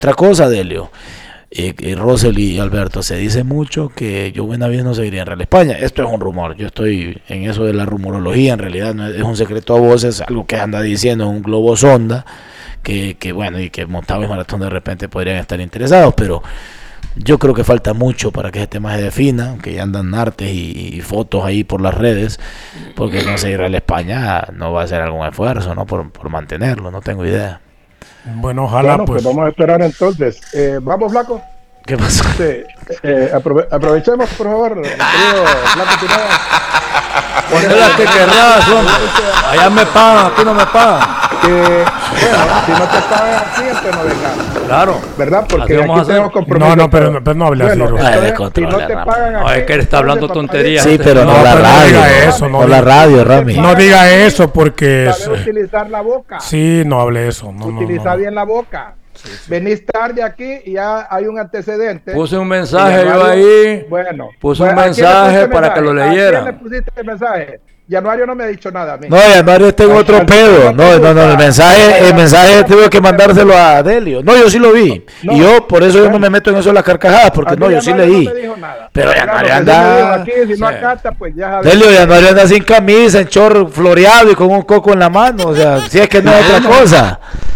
Otra cosa, Delio, y Russell y Alberto, se dice mucho que Joe Benavides no seguiría en Real España. Esto es un rumor, yo estoy en eso de la rumorología, en realidad no es un secreto a voces, algo que anda diciendo un globo sonda, que bueno, y que Montado y Maratón de repente podrían estar interesados, pero yo creo que falta mucho para que ese tema se defina, aunque ya andan artes y fotos ahí por las redes, porque no sé, Real España no va a hacer algún esfuerzo, ¿no? por mantenerlo, no tengo idea. Bueno, ojalá pues vamos a esperar entonces. ¿Vamos, Flaco? ¿Qué pasó? Sí, aprovechemos, por favor, querido Flaco Pineda. Poné las que querrás, hombre. Allá me pagan, aquí no me pagan. Bueno, si no te pagan aquí, entonces no vengas. Claro. ¿Verdad? Porque Así aquí tenemos compromiso. No, pero no hable así. Bueno, Rami. si no te pagan aquí, No, es que él está hablando tonterías. Sí, pero no No, la pero no radio. diga eso, no la radio, Rami. No diga eso porque sabe utilizar la boca. sí, no hable eso. Utiliza bien la boca. Venís tarde aquí y ya hay un antecedente. Puse un mensaje yo ahí. Bueno. Puse un ¿a quién le mensaje pusiste para que lo leyeran. ¿A quién le pusiste el mensaje? Januario no me ha dicho nada a mí. No, Januario está en otro pedo. No, el mensaje tuve que mandárselo a Delio. No, yo sí lo vi. Y yo, por eso yo no me meto en eso de las carcajadas, porque no, yo sí leí. No me dijo nada. Pero Januario Claro, anda. aquí, si no acata, pues ya sabes. Delio, Januario anda sin camisa, en chorro floreado y con un coco en la mano. O sea, si es que no es otra cosa.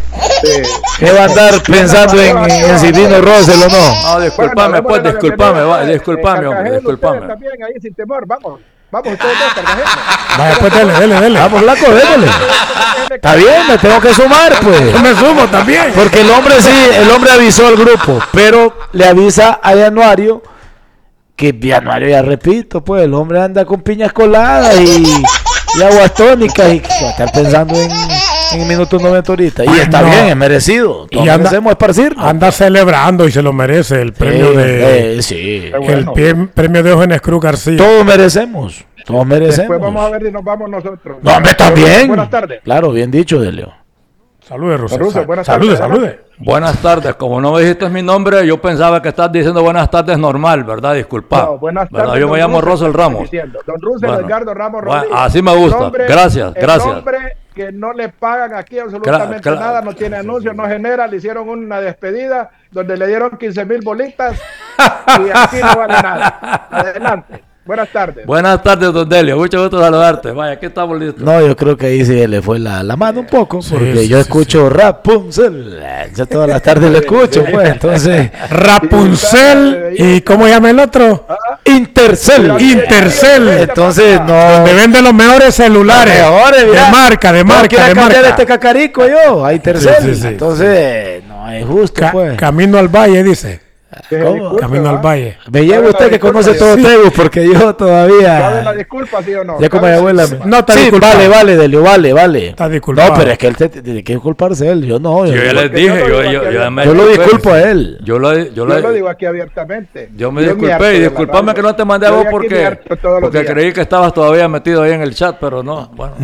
¿Qué va a andar pensando en si vino Russell o no? No, disculpame, pues, disculpame, hombre, disculpame. También ahí sin temor, vamos ustedes dos, Cartagena. Vaya, pues dele. Vamos, Flaco, déjale. Está bien, me tengo que sumar, pues. Yo me sumo también. Porque el hombre avisó al grupo, pero le avisa a Januario que Januario, ya repito, pues el hombre anda con piñas coladas y aguas tónicas y va a estar pensando en minutos 90 ahorita. Y está bien, es merecido. Todos merecemos esparcirnos. Anda celebrando y se lo merece el premio sí. El premio de Eugenio Cruz García. Todos merecemos. Después vamos a ver si nos vamos nosotros. No, hombre, también. Buenas tardes. Claro, bien dicho, Delio. Salude, Russell. Salude. Buenas tardes. Como no me dijiste mi nombre, yo pensaba que estás diciendo buenas tardes normal, ¿verdad? Disculpa. No, buenas tardes. ¿verdad? Yo me llamo Russell Ramos. Don Russell Edgardo Ramos Rodríguez. Así me gusta. Gracias. El hombre que no le pagan aquí absolutamente nada, no tiene anuncios, no genera, le hicieron una despedida donde le dieron 15,000 bolitas y aquí no vale nada. Adelante. Buenas tardes. Buenas tardes, don Delio. Mucho gusto saludarte. Vaya, aquí estamos listos. No, yo creo que ahí sí le fue la mano un poco, porque yo escucho Rapunzel. Yo todas las tardes lo escucho, pues, entonces. Rapunzel y ¿cómo llama el otro? Intercel. Entonces, no. Donde venden los mejores celulares. De marca. Cambiar este cacarico yo, a Intercel. Sí. Entonces, no es justo, pues. Camino al Valle, dice. ¿Cómo? Camino al Valle. Me lleva usted que conoce todo Tegus, porque yo todavía. ¿Cabe la disculpa, sí o no? Ya como mi abuela. No, está sí, disculpado. vale, Delio, vale. Está disculpado. No, pero es que él tiene que disculparse él. Yo no. Yo ya les dije, yo lo disculpo a él. Yo lo digo aquí abiertamente. Yo me disculpé y disculpame que no te mandé a vos porque creí que estabas todavía metido ahí en el chat, pero no. Bueno.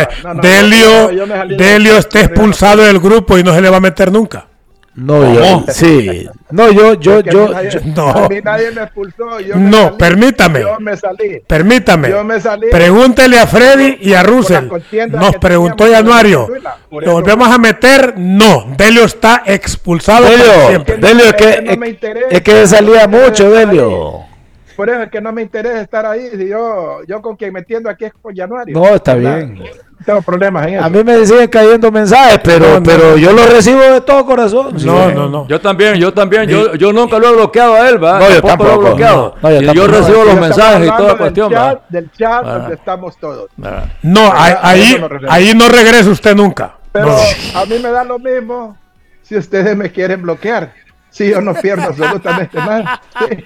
Delio está expulsado del grupo y no se le va a meter nunca. No, yo, sí. No, yo. No. A mí nadie me expulsó. Permítame. Yo me salí. Permítame. Yo me salí. Pregúntele a Freddy y a Russell. Nos preguntó Januario. ¿Lo volvemos a meter? No. Delio está expulsado. Delio, es que salía mucho, Delio. Por eso es que no me interesa estar ahí. Si yo con quien me entiendo aquí es con Januario. No, está bien. Tengo problemas en eso. A mí me siguen cayendo mensajes, pero yo lo recibo de todo corazón. No. Yo también. Yo nunca lo he bloqueado a él, ¿va? No, yo tampoco lo he bloqueado. Yo recibo los mensajes y toda la cuestión, ¿va? Del chat donde estamos todos. No, ahí no regresa usted nunca. Pero a mí me da lo mismo si ustedes me quieren bloquear. Sí, yo no pierdo absolutamente nada.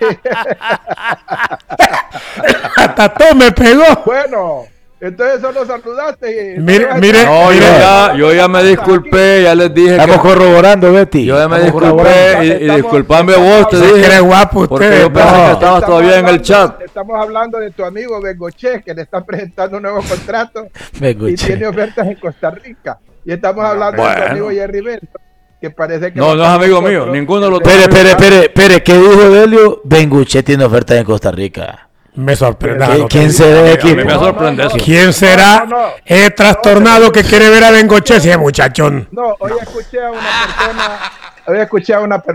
Hasta todo me pegó. Bueno, entonces solo saludaste. Mire. No, yo ya me disculpé, ya les dije. Estamos corroborando, Betty. Yo ya me disculpé y disculpame vos, te dije. Eres guapo usted. Porque yo pensé que estabas todavía en el chat. Estamos hablando de tu amigo Bengoche, que le está presentando un nuevo contrato Bengoche. Y tiene ofertas en Costa Rica. Y estamos hablando de tu amigo Jerry Bell, que parece que no es amigo mío, ninguno de los dos. Espere, ¿qué dijo Delio? Benguche tiene ofertas en Costa Rica. Me sorprende. ¿Quién será el equipo? A mí me sorprende eso. ¿Quién será el trastornado que quiere ver a Bengoche? Sí, muchachón. No, hoy escuché a una persona